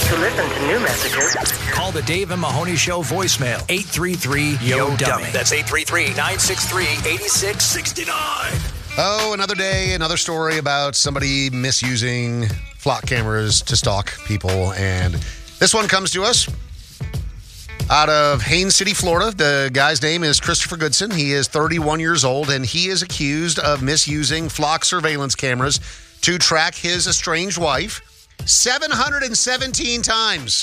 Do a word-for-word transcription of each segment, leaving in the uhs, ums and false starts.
To listen to new messages, call the Dave and Mahoney Show voicemail, eight three three, Y O, dummy. That's eight three three, nine six three, eight six six nine. Oh, another day, another story about somebody misusing flock cameras to stalk people. And this one comes to us out of Haines City, Florida. The guy's name is Christopher Goodson. He is thirty-one years old, and he is accused of misusing flock surveillance cameras to track his estranged wife seven hundred seventeen times.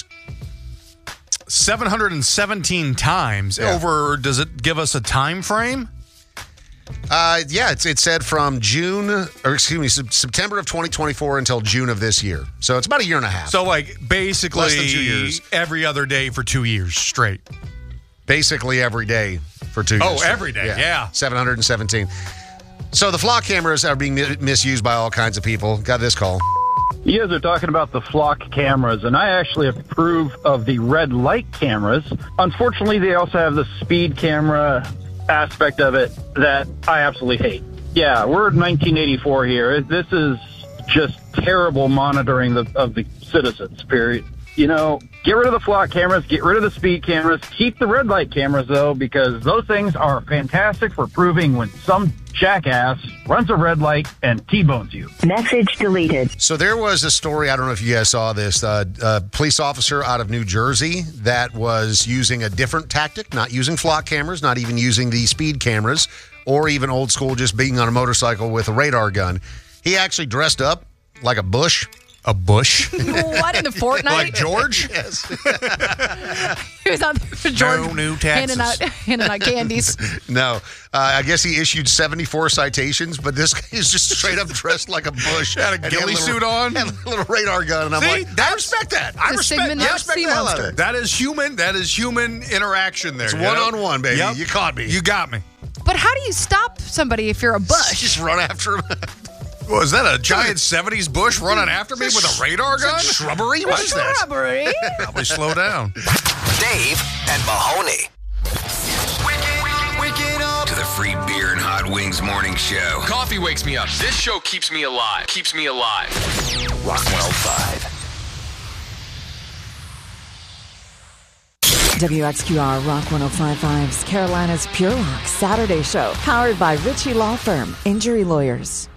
seven hundred seventeen times? Yeah. Over, does it give us a time frame? Uh, yeah, it's, it said from June, or excuse me, September of twenty twenty-four until June of this year. So it's about a year and a half. So, like, basically Less than two years. every other day for two years straight. Basically every day for two Oh, years. every day, yeah. seven hundred seventeen. So the flock cameras are being mi- misused by all kinds of people. Got this call. You guys are talking about the flock cameras, and I actually approve of the red light cameras. Unfortunately, they also have the speed camera aspect of it that I absolutely hate. Yeah, we're in nineteen eighty-four here. This is just terrible monitoring the, of the citizens, period. You know, get rid of the flock cameras, get rid of the speed cameras, keep the red light cameras, though, because those things are fantastic for proving when some jackass runs a red light and T-bones you. message deleted. So there was a story, I don't know if you guys saw this, uh, a police officer out of New Jersey that was using a different tactic, not using flock cameras, not even using the speed cameras, or even old school just being on a motorcycle with a radar gun. He actually dressed up like a bush. A bush? What, in the Fortnite? Like George? Yes. He was out there for George. No new taxes. Handing out, handing out candies. No. Uh, I guess he issued seventy-four citations, but this guy is just straight up dressed like a bush. Had a And he ghillie little- suit on. Had a little radar gun. And I'm See, like, I that's- respect that. I The respect, Sigmund I Sea respect the hell out of monster. it. That is human. That is human interaction there. It's you know? one-on-one, baby. Yep. You caught me. You got me. But how do you stop somebody if you're a bush? Just run after him. Was that a giant seventies bush running after me with a radar gun? Shrubbery? What is that? Shrubbery. Probably slow down. Dave and Mahoney. To the free beer and hot wings morning show. Coffee wakes me up. This show keeps me alive. Keeps me alive. Rock one oh five. W X Q R Rock one oh five point five's Carolina's Pure Rock Saturday Show, powered by Ritchie Law Firm, Injury Lawyers.